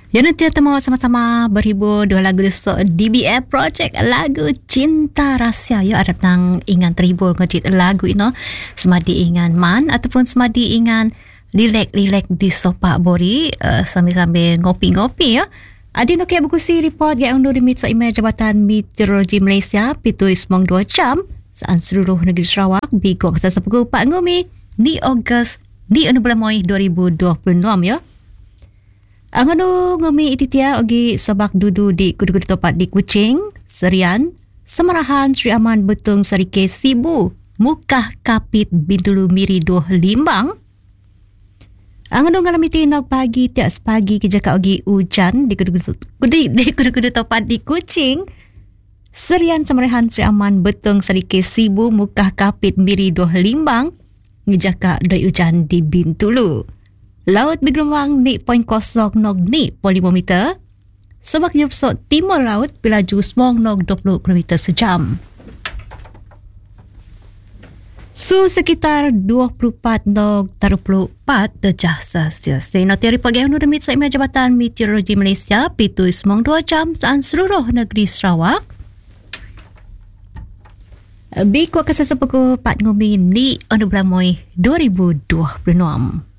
Ya nanti kita mau sama-sama berhibur dua lagu desok DBF Project lagu Cinta Rahsia. Ya ada tang ingan terhibur ngejit lagu ini semadi ingan man ataupun semadi ingan relax di sofa bori sambil-sambil ngopi-ngopi ya. Adin okey buku si report yang undur di Mitso Email Jabatan Meteorologi Malaysia pitu ismong 2 jam saan seluruh negeri Sarawak bigok sasa pukul 4 ngumi di Ogos di 16 Mei 2026 ya. Anganu ngumi ititia ogi sobak dudu di kudu-kudu topat di Kuching, Serian, Semarahan, Sri Aman, Betung, Serike, Sibu, Mukah, Kapit, Bintulu, Miri, Doh, Limbang. Anganu ngalami tinok pagi tiap sepagi kejaka ogi hujan di kudu-kudu topat di Kuching, Serian, Semarahan, Sri Aman, Betung, Serike, Sibu, Mukah, Kapit, Miri, Doh, Limbang. Ngejaka doi hujan di Bintulu. Laut bergelombang ni 0.0 ni 5 meter. Sebab nyupsok timur laut berlaju semong 20 km sejam. Su sekitar 24 derajat Celsius. Noti report yang sudah Mitso Email Jabatan Meteorologi Malaysia pitu semong 2 jam saan seluruh negeri Sarawak. Bikuk kesasa pukul 4 ngumi ni 16 Mei 2026.